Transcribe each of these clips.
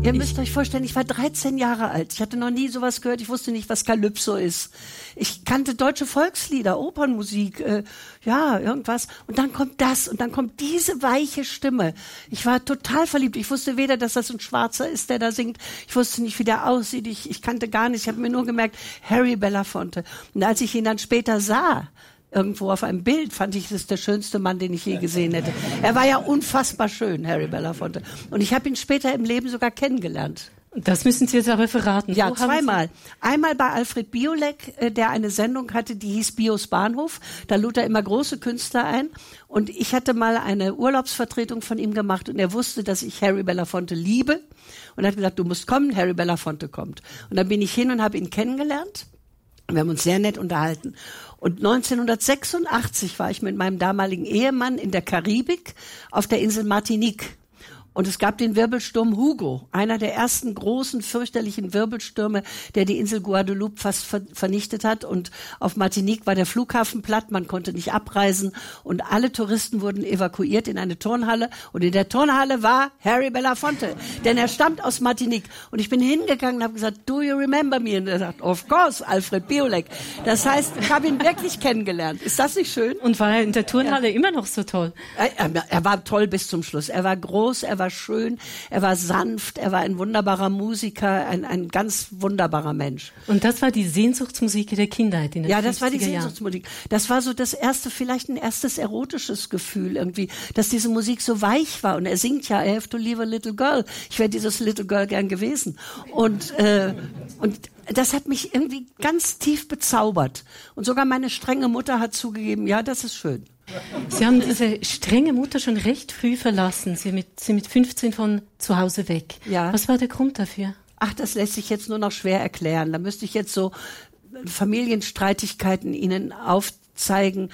Ihr müsst euch vorstellen, ich war 13 Jahre alt. Ich hatte noch nie sowas gehört. Ich wusste nicht, was Calypso ist. Ich kannte deutsche Volkslieder, Opernmusik, irgendwas. Und dann kommt das und dann kommt diese weiche Stimme. Ich war total verliebt. Ich wusste weder, dass das ein Schwarzer ist, der da singt. Ich wusste nicht, wie der aussieht. Ich kannte gar nichts. Ich habe mir nur gemerkt, Harry Belafonte. Und als ich ihn dann später sah, irgendwo auf einem Bild, fand ich, das ist der schönste Mann, den ich je gesehen hätte. Er war ja unfassbar schön, Harry Belafonte. Und ich habe ihn später im Leben sogar kennengelernt. Das müssen Sie jetzt aber verraten. Ja, zweimal. Einmal bei Alfred Biolek, der eine Sendung hatte, die hieß Bios Bahnhof. Da lud er immer große Künstler ein. Und ich hatte mal eine Urlaubsvertretung von ihm gemacht und er wusste, dass ich Harry Belafonte liebe. Und er hat gesagt, du musst kommen, Harry Belafonte kommt. Und dann bin ich hin und habe ihn kennengelernt. Wir haben uns sehr nett unterhalten. Und 1986 war ich mit meinem damaligen Ehemann in der Karibik auf der Insel Martinique. Und es gab den Wirbelsturm Hugo, einer der ersten großen, fürchterlichen Wirbelstürme, der die Insel Guadeloupe fast vernichtet hat. Und auf Martinique war der Flughafen platt, man konnte nicht abreisen. Und alle Touristen wurden evakuiert in eine Turnhalle. Und in der Turnhalle war Harry Belafonte, denn er stammt aus Martinique. Und ich bin hingegangen und habe gesagt, do you remember me? Und er sagt, of course, Alfred Biolek. Das heißt, ich habe ihn wirklich kennengelernt. Ist das nicht schön? Und war er in der Turnhalle immer noch so toll? Er war toll bis zum Schluss. Er war groß, er war schön, er war sanft, er war ein wunderbarer Musiker, ein ganz wunderbarer Mensch. Und das war die Sehnsuchtsmusik der Kindheit in den 50er Jahren. Ja, das war die Sehnsuchtsmusik. Das war so das erste, vielleicht ein erstes erotisches Gefühl irgendwie, dass diese Musik so weich war. Und er singt ja, I have to leave a little girl. Ich wäre dieses little girl gern gewesen. Und das hat mich irgendwie ganz tief bezaubert. Und sogar meine strenge Mutter hat zugegeben, ja, das ist schön. Sie haben diese strenge Mutter schon recht früh verlassen. Sie sind mit 15 von zu Hause weg. Ja. Was war der Grund dafür? Ach, das lässt sich jetzt nur noch schwer erklären. Da müsste ich jetzt so Familienstreitigkeiten Ihnen aufzeigen.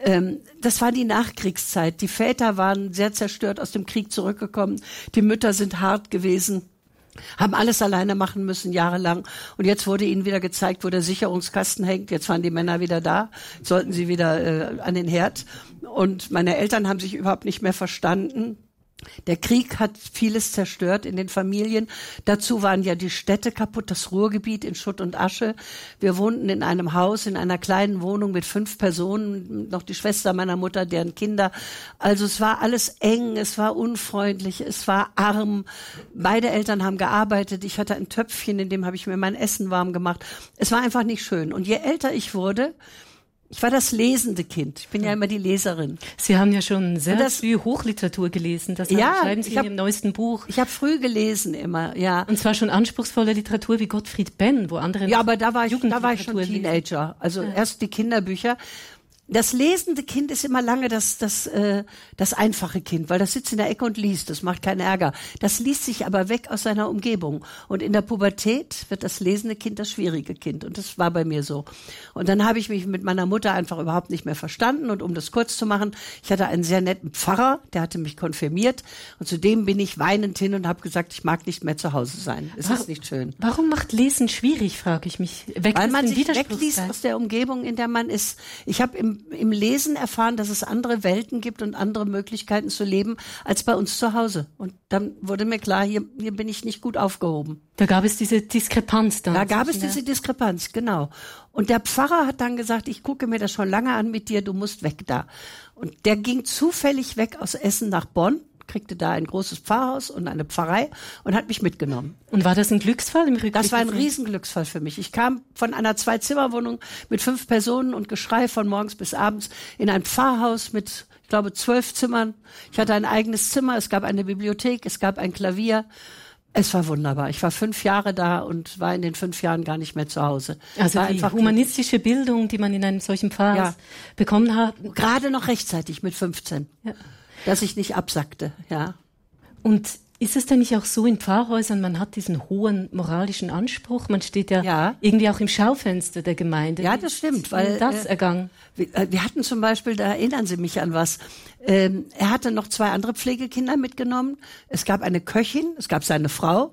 Das war die Nachkriegszeit. Die Väter waren sehr zerstört aus dem Krieg zurückgekommen. Die Mütter sind hart gewesen. Haben alles alleine machen müssen, jahrelang. Und jetzt wurde ihnen wieder gezeigt, wo der Sicherungskasten hängt. Jetzt waren die Männer wieder da. Jetzt sollten sie wieder an den Herd. Und meine Eltern haben sich überhaupt nicht mehr verstanden. Der Krieg hat vieles zerstört in den Familien. Dazu waren ja die Städte kaputt, das Ruhrgebiet in Schutt und Asche. Wir wohnten in einem Haus, in einer kleinen Wohnung mit 5 Personen, noch die Schwester meiner Mutter, deren Kinder. Also es war alles eng, es war unfreundlich, es war arm. Beide Eltern haben gearbeitet. Ich hatte ein Töpfchen, in dem habe ich mir mein Essen warm gemacht. Es war einfach nicht schön. Und je älter ich wurde, ich war das lesende Kind. Ich bin ja immer die Leserin. Sie haben ja schon sehr früh Hochliteratur gelesen. Das schreiben Sie in Ihrem neuesten Buch. Ich habe früh gelesen immer, ja. Und zwar schon anspruchsvolle Literatur wie Gottfried Benn, wo andere ja, aber da war ich schon Teenager. Also erst die Kinderbücher. Das lesende Kind ist immer lange das einfache Kind, weil das sitzt in der Ecke und liest, das macht keinen Ärger. Das liest sich aber weg aus seiner Umgebung. Und in der Pubertät wird das lesende Kind das schwierige Kind. Und das war bei mir so. Und dann habe ich mich mit meiner Mutter einfach überhaupt nicht mehr verstanden. Und um das kurz zu machen, ich hatte einen sehr netten Pfarrer, der hatte mich konfirmiert. Und zudem bin ich weinend hin und habe gesagt, ich mag nicht mehr zu Hause sein. Es ist nicht schön. Warum macht Lesen schwierig, frage ich mich. Weil man sich wegliest aus der Umgebung, in der man ist. Ich habe im Lesen erfahren, dass es andere Welten gibt und andere Möglichkeiten zu leben als bei uns zu Hause. Und dann wurde mir klar, hier bin ich nicht gut aufgehoben. Da gab es diese Diskrepanz dann. Da gab es diese Diskrepanz, genau. Und der Pfarrer hat dann gesagt, ich gucke mir das schon lange an mit dir, du musst weg da. Und der ging zufällig weg aus Essen nach Bonn, kriegte da ein großes Pfarrhaus und eine Pfarrei und hat mich mitgenommen. Und war das ein Glücksfall im Rückblick? Das war ein Riesenglücksfall für mich. Ich kam von einer 2-Zimmer-Wohnung mit 5 Personen und Geschrei von morgens bis abends in ein Pfarrhaus mit, ich glaube, 12 Zimmern. Ich hatte ein eigenes Zimmer, es gab eine Bibliothek, es gab ein Klavier. Es war wunderbar. Ich war 5 Jahre da und war in den 5 Jahren gar nicht mehr zu Hause. Also die humanistische Bildung, die man in einem solchen Pfarrhaus bekommen hat. Gerade noch rechtzeitig mit 15. Ja. Dass ich nicht absackte, ja. Und ist es denn nicht auch so in Pfarrhäusern, man hat diesen hohen moralischen Anspruch, man steht ja irgendwie auch im Schaufenster der Gemeinde. Ja, das stimmt. Weil das ergangen? Wir hatten zum Beispiel, da erinnern Sie mich an was, er hatte noch 2 andere Pflegekinder mitgenommen. Es gab eine Köchin, es gab seine Frau